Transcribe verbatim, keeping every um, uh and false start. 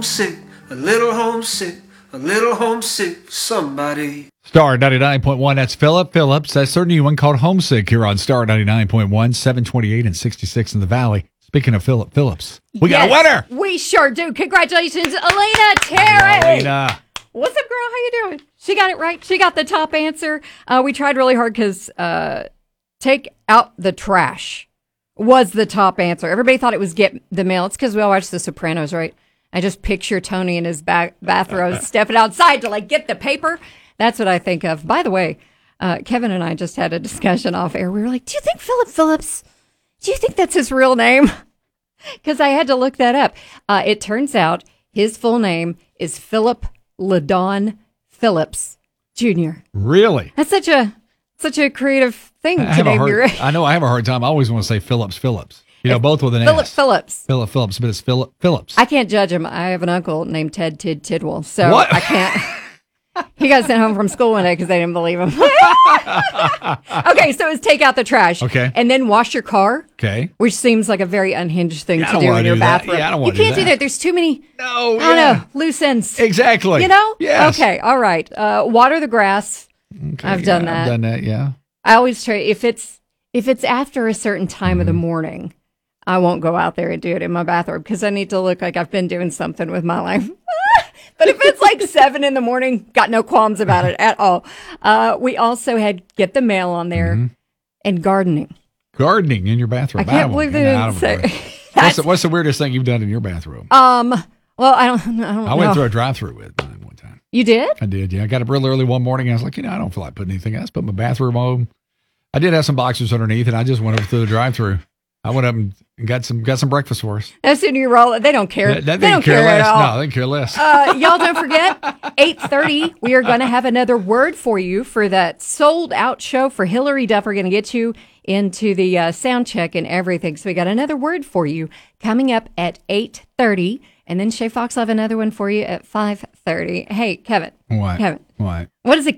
homesick, a little homesick, a little homesick for somebody. Star ninety-nine point one, that's Philip Phillips. That's their new one called Homesick here on Star ninety-nine point one, seven twenty-eight and sixty-six in the Valley. Speaking of Philip Phillips, we yes, got a winner. We sure do. Congratulations, Elena Terry. Elena. What's up, girl? How you doing? She got it right. She got the top answer. Uh, we tried really hard because uh, take out the trash was the top answer. Everybody thought it was get the mail. It's because we all watched The Sopranos, right? I just picture Tony in his back bathrobe stepping outside to like get the paper. That's what I think of. By the way, uh, Kevin and I just had a discussion off air. We were like, do you think Philip Phillips, do you think that's his real name? Because I had to look that up. Uh, it turns out his full name is Philip LaDon Phillips Junior Really? That's such a such a creative thing I, to have a name hard, your I know I have a hard time. I always want to say Phillips Phillips. You know, both with an Philip S. Phillips. Philip Phillips, but it's Philip Phillips. I can't judge him. I have an uncle named Ted Tid Tidwell, so What? I can't. He got sent home from school one day because they didn't believe him. Okay, so it's take out the trash. Okay. And then wash your car. Okay. Which seems like a very unhinged thing Yeah, I to don't do wanna in your do that. bathroom. Yeah, I don't You wanna do can't do that. that. There's too many, No, I don't yeah. know, loose ends. Exactly. You know? Yes. Okay, all right. Uh, water the grass. Okay, I've done yeah, that. I've done that, yeah. I always try, if it's if it's after a certain time Mm-hmm. of the morning, I won't go out there and do it in my bathroom because I need to look like I've been doing something with my life. But if it's like seven in the morning, got no qualms about it at all. Uh, we also had get the mail on there Mm-hmm. and gardening. Gardening in your bathroom. I can't don't- believe they no, I didn't don't say. believe it. What's the, what's the weirdest thing you've done in your bathroom? Um. Well, I don't. I don't I went know. through a drive-through with mine one time. You did? I did, yeah. I got up real early one morning. And I was like, you know, I don't feel like putting anything else. Put my bathroom on. I did have some boxers underneath, and I just went over through the drive-through. I went up and got some got some breakfast for us. As soon as you roll it, they don't care. They, They, they don't care, care, less. at all. No, they care less. Uh, y'all don't forget, eight thirty, we are going to have another word for you for that sold-out show for Hillary Duff. We're going to get you into the uh, sound check and everything. So we got another word for you coming up at eight thirty, and then Shay Fox will have another one for you at five thirty. Hey, Kevin. What? Kevin. What? What is a